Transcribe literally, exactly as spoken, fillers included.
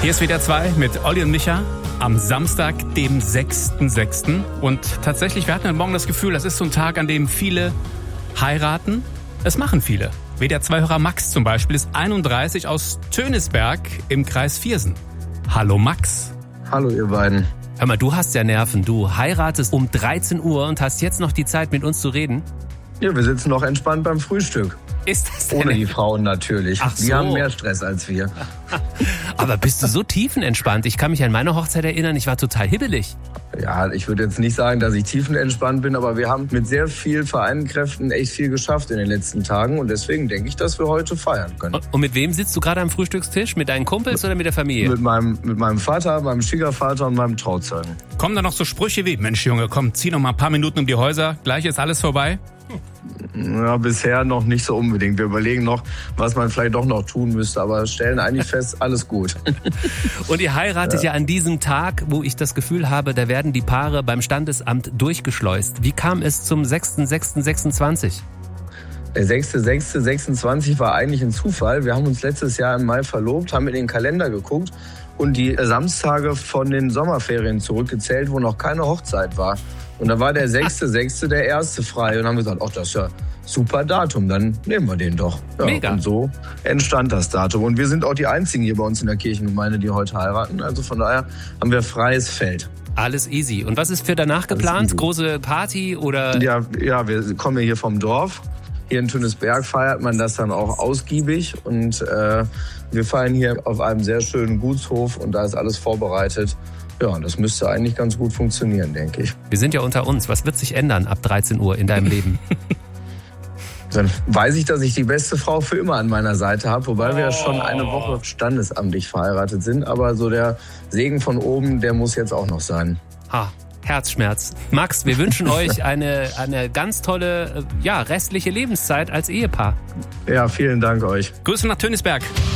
Hier ist W D R zwei mit Olli und Micha am Samstag, dem sechsten sechsten Und tatsächlich, wir hatten heute Morgen das Gefühl, das ist so ein Tag, an dem viele heiraten. Es machen viele. W D R zwei-Hörer Max zum Beispiel ist einunddreißig aus Tönisberg im Kreis Viersen. Hallo Max. Hallo ihr beiden. Hör mal, du hast ja Nerven. Du heiratest um dreizehn Uhr und hast jetzt noch die Zeit, mit uns zu reden? Ja, wir sitzen noch entspannt beim Frühstück. Ist das denn? Ohne die Frauen natürlich. Ach so. Die haben mehr Stress als wir. Aber bist du so tiefenentspannt? Ich kann mich an meine Hochzeit erinnern, ich war total hibbelig. Ja, ich würde jetzt nicht sagen, dass ich tiefenentspannt bin, aber wir haben mit sehr viel vereinten Kräften echt viel geschafft in den letzten Tagen und deswegen denke ich, dass wir heute feiern können. Und mit wem sitzt du gerade am Frühstückstisch? Mit deinen Kumpels oder mit der Familie? Mit meinem, mit meinem Vater, meinem Schwiegervater und meinem Trauzeugen. Kommen da noch so Sprüche wie, Mensch Junge, komm, zieh noch mal ein paar Minuten um die Häuser, gleich ist alles vorbei? Ja, bisher noch nicht so unbedingt. Wir überlegen noch, was man vielleicht doch noch tun müsste, aber stellen eigentlich fest, alles gut. Und ihr heiratet ja. ja an diesem Tag, wo ich das Gefühl habe, da werden die Paare beim Standesamt durchgeschleust. Wie kam es zum sechsten sechsten sechsundzwanzig? Der sechste sechste sechsundzwanzig war eigentlich ein Zufall. Wir haben uns letztes Jahr im Mai verlobt, haben in den Kalender geguckt und die Samstage von den Sommerferien zurückgezählt, wo noch keine Hochzeit war. Und da war der sechste sechste der erste frei. Und haben gesagt, ach, das ist ja super Datum, dann nehmen wir den doch. Ja, Mega. Und so entstand das Datum. Und wir sind auch die Einzigen hier bei uns in der Kirchengemeinde, die heute heiraten. Also von daher haben wir freies Feld. Alles easy. Und was ist für danach geplant? Große Party oder? Ja, ja, wir kommen ja hier vom Dorf. Hier in Tönisberg feiert man das dann auch ausgiebig. Und äh, wir feiern hier auf einem sehr schönen Gutshof und da ist alles vorbereitet. Ja, das müsste eigentlich ganz gut funktionieren, denke ich. Wir sind ja unter uns. Was wird sich ändern ab dreizehn Uhr in deinem Leben? Dann weiß ich, dass ich die beste Frau für immer an meiner Seite habe, wobei oh. wir ja schon eine Woche standesamtlich verheiratet sind. Aber so der Segen von oben, der muss jetzt auch noch sein. Ha, Herzschmerz. Max, wir wünschen euch eine, eine ganz tolle, ja, restliche Lebenszeit als Ehepaar. Ja, vielen Dank euch. Grüße nach Tönisberg.